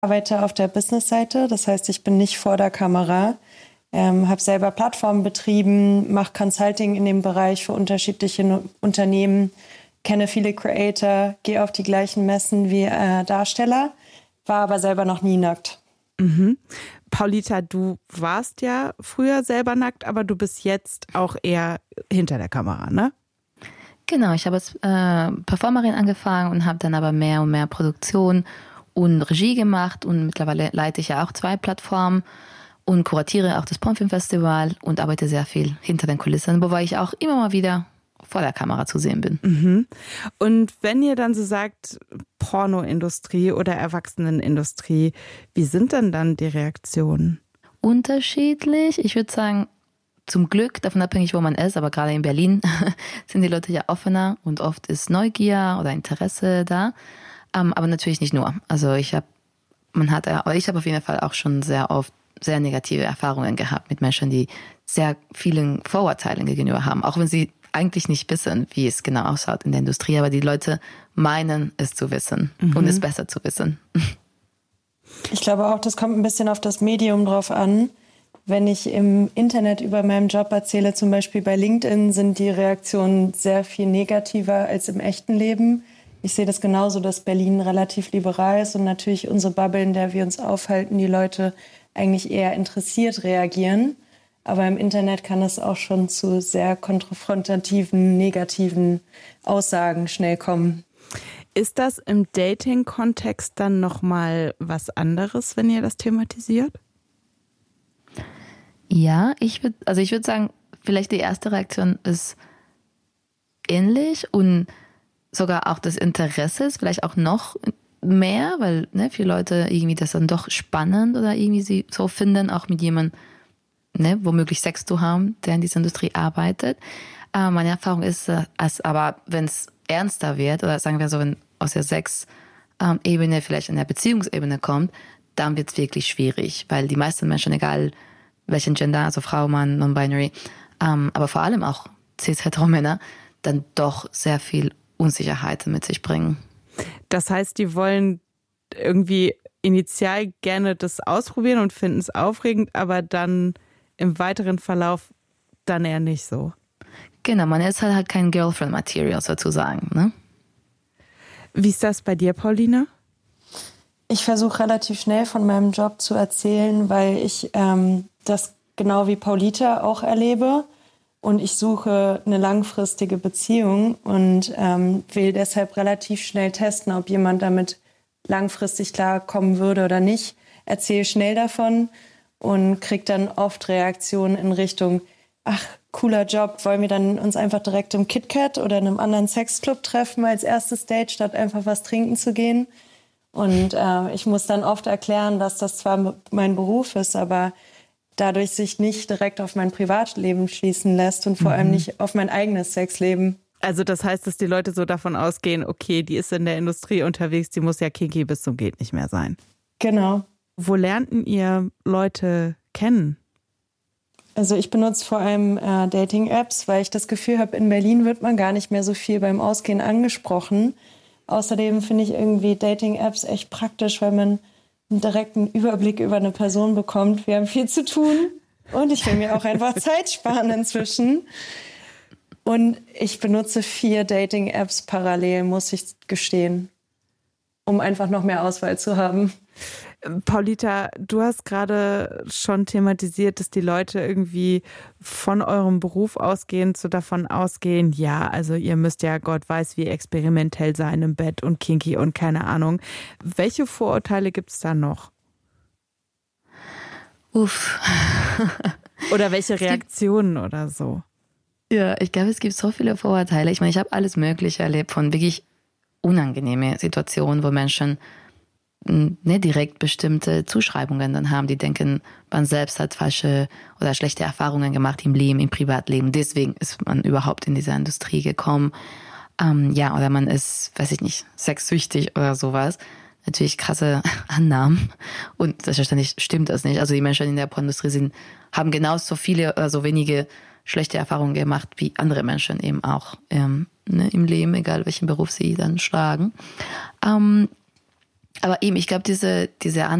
arbeite auf der Business-Seite, das heißt, ich bin nicht vor der Kamera, habe selber Plattformen betrieben, mache Consulting in dem Bereich für unterschiedliche Unternehmen, kenne viele Creator, gehe auf die gleichen Messen wie Darsteller, war aber selber noch nie nackt. Mhm. Paulita, du warst ja früher selber nackt, aber du bist jetzt auch eher hinter der Kamera, ne? Genau, ich habe als Performerin angefangen und habe dann aber mehr und mehr Produktion und Regie gemacht und mittlerweile leite ich ja auch 2 Plattformen und kuratiere auch das Pornfilmfestival und arbeite sehr viel hinter den Kulissen, wobei ich auch immer mal wieder vor der Kamera zu sehen bin. Mhm. Und wenn ihr dann so sagt, Pornoindustrie oder Erwachsenenindustrie, wie sind denn dann die Reaktionen? Unterschiedlich. Ich würde sagen, zum Glück, davon abhängig, wo man ist, aber gerade in Berlin sind die Leute ja offener und oft ist Neugier oder Interesse da. Aber natürlich nicht nur. Also ich habe auf jeden Fall auch schon sehr oft sehr negative Erfahrungen gehabt mit Menschen, die sehr vielen Vorurteilen gegenüber haben, auch wenn sie eigentlich nicht wissen, wie es genau ausschaut in der Industrie, aber die Leute meinen, es zu wissen und es besser zu wissen. Ich glaube auch, das kommt ein bisschen auf das Medium drauf an. Wenn ich im Internet über meinen Job erzähle, zum Beispiel bei LinkedIn, sind die Reaktionen sehr viel negativer als im echten Leben. Ich sehe das genauso, dass Berlin relativ liberal ist und natürlich unsere Bubble, in der wir uns aufhalten, die Leute eigentlich eher interessiert reagieren. Aber im Internet kann es auch schon zu sehr konfrontativen, negativen Aussagen schnell kommen. Ist das im Dating-Kontext dann nochmal was anderes, wenn ihr das thematisiert? Ja, ich würde sagen, vielleicht die erste Reaktion ist ähnlich und sogar auch das Interesse ist vielleicht auch noch mehr, weil viele Leute irgendwie das dann doch spannend oder irgendwie sie so finden, auch mit jemandem womöglich Sex zu haben, der in dieser Industrie arbeitet. Meine Erfahrung ist, aber wenn es ernster wird oder sagen wir so, wenn aus der Sex-Ebene vielleicht in der Beziehungsebene kommt, dann wird es wirklich schwierig, weil die meisten Menschen, egal welchen Gender, also Frau, Mann, Non-Binary, aber vor allem auch Cis-Hetero-Männer, dann doch sehr viel Unsicherheiten mit sich bringen. Das heißt, die wollen irgendwie initial gerne das ausprobieren und finden es aufregend, aber dann im weiteren Verlauf dann eher nicht so. Genau, man ist halt kein Girlfriend-Material sozusagen, ne? Wie ist das bei dir, Paulina? Ich versuche relativ schnell von meinem Job zu erzählen, weil ich das genau wie Paulita auch erlebe. Und ich suche eine langfristige Beziehung und will deshalb relativ schnell testen, ob jemand damit langfristig klarkommen würde oder nicht. Erzähle schnell davon und kriege dann oft Reaktionen in Richtung, ach, cooler Job, wollen wir dann uns einfach direkt im KitKat oder in einem anderen Sexclub treffen als erstes Date, statt einfach was trinken zu gehen. Und ich muss dann oft erklären, dass das zwar mein Beruf ist, aber dadurch sich nicht direkt auf mein Privatleben schließen lässt und vor allem nicht auf mein eigenes Sexleben. Also das heißt, dass die Leute so davon ausgehen, okay, die ist in der Industrie unterwegs, die muss ja kinky bis zum geht nicht mehr sein. Genau. Wo lernten ihr Leute kennen? Also ich benutze vor allem Dating-Apps, weil ich das Gefühl habe, in Berlin wird man gar nicht mehr so viel beim Ausgehen angesprochen. Außerdem finde ich irgendwie Dating-Apps echt praktisch, weil man einen direkten Überblick über eine Person bekommt. Wir haben viel zu tun und ich will mir auch einfach Zeit sparen inzwischen. Und ich benutze 4 Dating-Apps parallel, muss ich gestehen, um einfach noch mehr Auswahl zu haben. Paulita, du hast gerade schon thematisiert, dass die Leute irgendwie von eurem Beruf ausgehend so davon ausgehen, ja, also ihr müsst ja Gott weiß wie experimentell sein im Bett und kinky und keine Ahnung. Welche Vorurteile gibt es da noch? Uff. Oder welche Reaktionen oder so? Ja, ich glaube, es gibt so viele Vorurteile. Ich meine, ich habe alles Mögliche erlebt, von wirklich unangenehme Situationen, wo Menschen direkt bestimmte Zuschreibungen dann haben, die denken, man selbst hat falsche oder schlechte Erfahrungen gemacht im Leben, im Privatleben. Deswegen ist man überhaupt in diese Industrie gekommen. Oder man ist, weiß ich nicht, sexsüchtig oder sowas. Natürlich krasse Annahmen. Und selbstverständlich stimmt das nicht. Also die Menschen in der Pornindustrie haben genauso viele oder so wenige schlechte Erfahrungen gemacht wie andere Menschen eben auch im Leben, egal welchen Beruf sie dann schlagen. Aber eben, ich glaube, diese